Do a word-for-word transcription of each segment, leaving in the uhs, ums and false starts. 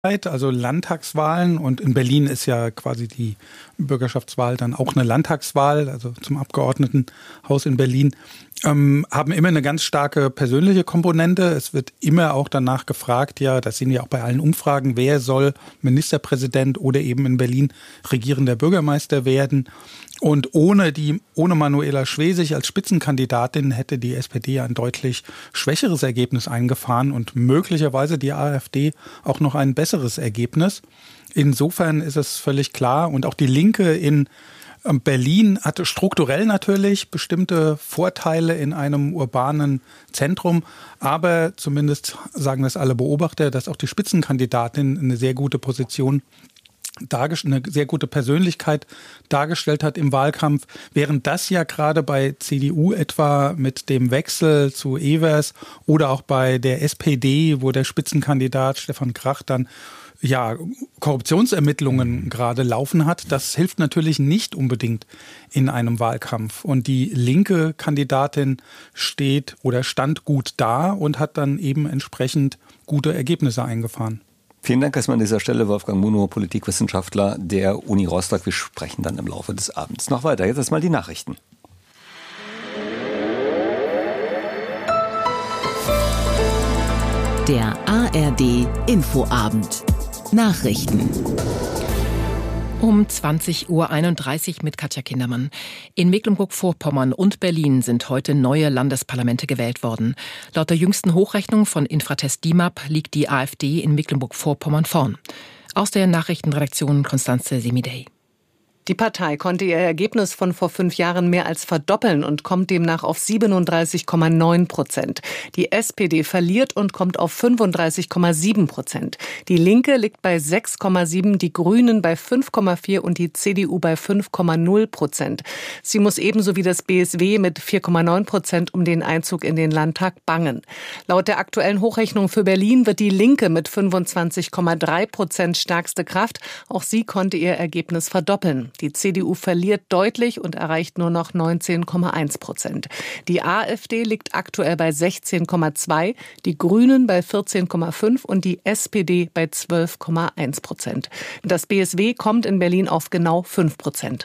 also Landtagswahlen, und in Berlin ist ja quasi die Bürgerschaftswahl dann auch eine Landtagswahl, also zum Abgeordnetenhaus in Berlin, ähm, haben immer eine ganz starke persönliche Komponente. Es wird immer auch danach gefragt, ja, das sehen wir auch bei allen Umfragen, wer soll Ministerpräsident oder eben in Berlin regierender Bürgermeister werden. Und ohne die, ohne Manuela Schwesig als Spitzenkandidatin hätte die S P D ein deutlich schwächeres Ergebnis eingefahren und möglicherweise die AfD auch noch ein besseres Ergebnis. Insofern ist es völlig klar, und auch die Linke in Berlin hatte strukturell natürlich bestimmte Vorteile in einem urbanen Zentrum, aber zumindest sagen das alle Beobachter, dass auch die Spitzenkandidatin eine sehr gute Position eine sehr gute Persönlichkeit dargestellt hat im Wahlkampf, während das ja gerade bei C D U etwa mit dem Wechsel zu Evers oder auch bei der S P D, wo der Spitzenkandidat Stefan Krach dann ja Korruptionsermittlungen gerade laufen hat, das hilft natürlich nicht unbedingt in einem Wahlkampf. Und die linke Kandidatin steht oder stand gut da und hat dann eben entsprechend gute Ergebnisse eingefahren. Vielen Dank erstmal an dieser Stelle, Wolfgang Munow, Politikwissenschaftler der Uni Rostock. Wir sprechen dann im Laufe des Abends noch weiter. Jetzt erstmal die Nachrichten. Der A R D Infoabend. Nachrichten. Um zwanzig Uhr einunddreißig mit Katja Kindermann. In Mecklenburg-Vorpommern und Berlin sind heute neue Landesparlamente gewählt worden. Laut der jüngsten Hochrechnung von Infratest DIMAP liegt die AfD in Mecklenburg-Vorpommern vorn. Aus der Nachrichtenredaktion Constanze Semidey. Die Partei konnte ihr Ergebnis von vor fünf Jahren mehr als verdoppeln und kommt demnach auf siebenunddreißig Komma neun Prozent. Die S P D verliert und kommt auf fünfunddreißig Komma sieben Prozent. Die Linke liegt bei sechs Komma sieben, die Grünen bei fünf Komma vier und die C D U bei fünf Komma null Prozent. Sie muss ebenso wie das B S W mit vier Komma neun Prozent um den Einzug in den Landtag bangen. Laut der aktuellen Hochrechnung für Berlin wird die Linke mit fünfundzwanzig Komma drei Prozent stärkste Kraft. Auch sie konnte ihr Ergebnis verdoppeln. Die C D U verliert deutlich und erreicht nur noch neunzehn Komma eins Prozent. Die AfD liegt aktuell bei sechzehn Komma zwei, die Grünen bei vierzehn Komma fünf und die S P D bei zwölf Komma eins Prozent. Das B S W kommt in Berlin auf genau fünf Prozent.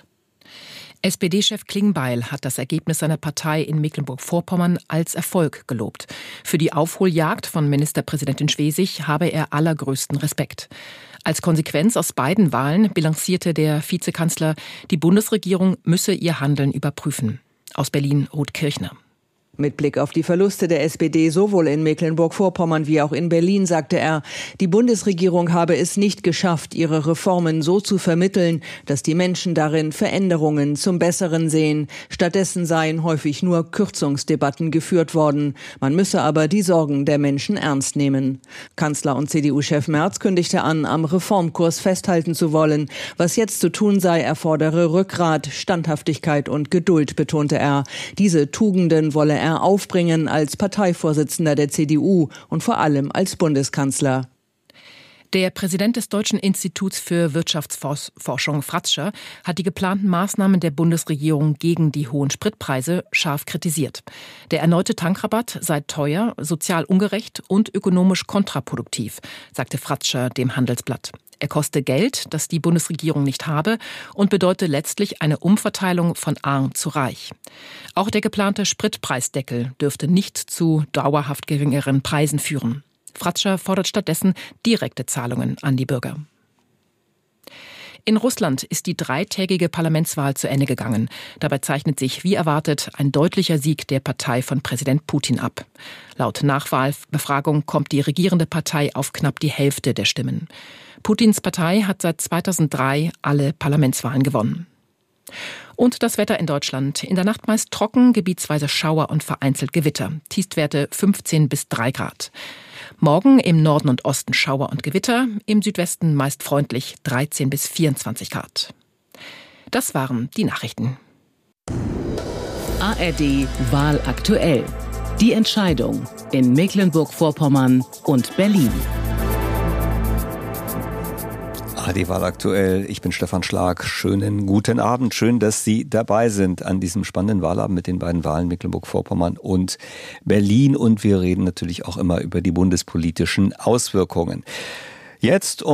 S P D-Chef Klingbeil hat das Ergebnis seiner Partei in Mecklenburg-Vorpommern als Erfolg gelobt. Für die Aufholjagd von Ministerpräsidentin Schwesig habe er allergrößten Respekt. Als Konsequenz aus beiden Wahlen bilanzierte der Vizekanzler, die Bundesregierung müsse ihr Handeln überprüfen. Aus Berlin, Ruth Kirchner. Mit Blick auf die Verluste der S P D sowohl in Mecklenburg-Vorpommern wie auch in Berlin sagte er, die Bundesregierung habe es nicht geschafft, ihre Reformen so zu vermitteln, dass die Menschen darin Veränderungen zum Besseren sehen. Stattdessen seien häufig nur Kürzungsdebatten geführt worden. Man müsse aber die Sorgen der Menschen ernst nehmen. Kanzler und C D U-Chef Merz kündigte an, am Reformkurs festhalten zu wollen. Was jetzt zu tun sei, erfordere Rückgrat, Standhaftigkeit und Geduld, betonte er. Diese Tugenden wolle er aufbringen als Parteivorsitzender der C D U und vor allem als Bundeskanzler. Der Präsident des Deutschen Instituts für Wirtschaftsforschung, Fratscher, hat die geplanten Maßnahmen der Bundesregierung gegen die hohen Spritpreise scharf kritisiert. Der erneute Tankrabatt sei teuer, sozial ungerecht und ökonomisch kontraproduktiv, sagte Fratscher dem Handelsblatt. Er koste Geld, das die Bundesregierung nicht habe, und bedeute letztlich eine Umverteilung von arm zu reich. Auch der geplante Spritpreisdeckel dürfte nicht zu dauerhaft geringeren Preisen führen. Fratscher fordert stattdessen direkte Zahlungen an die Bürger. In Russland ist die dreitägige Parlamentswahl zu Ende gegangen. Dabei zeichnet sich, wie erwartet, ein deutlicher Sieg der Partei von Präsident Putin ab. Laut Nachwahlbefragung kommt die regierende Partei auf knapp die Hälfte der Stimmen. Putins Partei hat seit zweitausenddrei alle Parlamentswahlen gewonnen. Und das Wetter in Deutschland. In der Nacht meist trocken, gebietsweise Schauer und vereinzelt Gewitter. Tiefstwerte fünfzehn bis drei Grad. Morgen im Norden und Osten Schauer und Gewitter, im Südwesten meist freundlich dreizehn bis vierundzwanzig Grad. Das waren die Nachrichten. A R D Wahl aktuell. Die Entscheidung in Mecklenburg-Vorpommern und Berlin. A R D Wahl aktuell. Ich bin Stefan Schlag. Schönen guten Abend. Schön, dass Sie dabei sind an diesem spannenden Wahlabend mit den beiden Wahlen Mecklenburg-Vorpommern und Berlin. Und wir reden natürlich auch immer über die bundespolitischen Auswirkungen. Jetzt um